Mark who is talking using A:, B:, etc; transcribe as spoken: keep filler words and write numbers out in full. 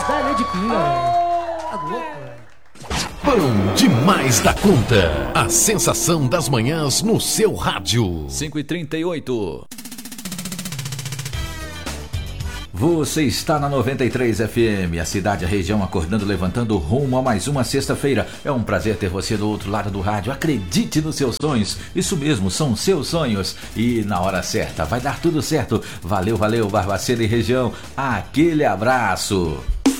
A: Velho de pinga, velho. Tá louco, velho.
B: Bom demais da conta. A sensação das manhãs no seu rádio.
C: cinco e trinta e oito. Você está na noventa e três F M, a cidade e a região acordando, levantando rumo a mais uma sexta-feira. É um prazer ter você do outro lado do rádio. Acredite nos seus sonhos. Isso mesmo, são seus sonhos. E na hora certa, vai dar tudo certo. Valeu, valeu, Barbacena e região. Aquele abraço.